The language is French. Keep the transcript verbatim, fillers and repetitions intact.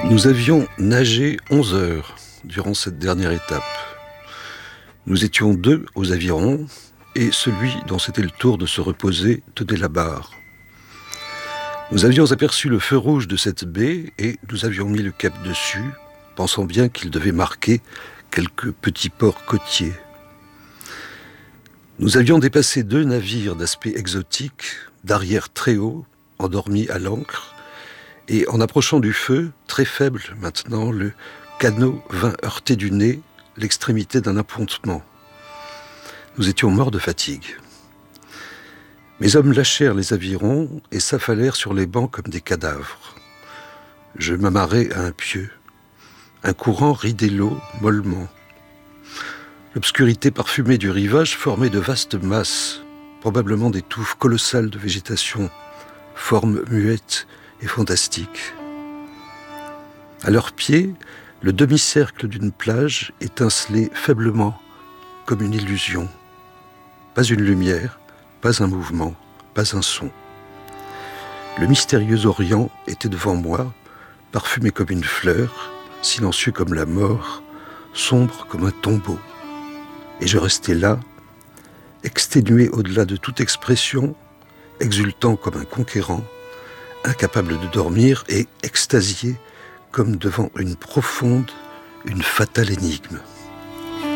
Nous avions nagé onze heures durant cette dernière étape. Nous étions deux aux avirons et celui dont c'était le tour de se reposer tenait la barre. Nous avions aperçu le feu rouge de cette baie et nous avions mis le cap dessus, pensant bien qu'il devait marquer quelques petits ports côtiers. Nous avions dépassé deux navires d'aspect exotique, d'arrière très haut, endormis à l'ancre, et en approchant du feu, très faible maintenant, le canot vint heurter du nez l'extrémité d'un appontement. Nous étions morts de fatigue. Mes hommes lâchèrent les avirons et s'affalèrent sur les bancs comme des cadavres. Je m'amarrai à un pieu. Un courant ridait l'eau mollement. L'obscurité parfumée du rivage formait de vastes masses, probablement des touffes colossales de végétation, formes muettes et fantastiques. À leurs pieds, le demi-cercle d'une plage étincelait faiblement comme une illusion. Pas une lumière, pas un mouvement, pas un son. Le mystérieux Orient était devant moi, parfumé comme une fleur, silencieux comme la mort, sombre comme un tombeau. Et je restais là, exténué au-delà de toute expression, exultant comme un conquérant, incapable de dormir et extasié comme devant une profonde, une fatale énigme.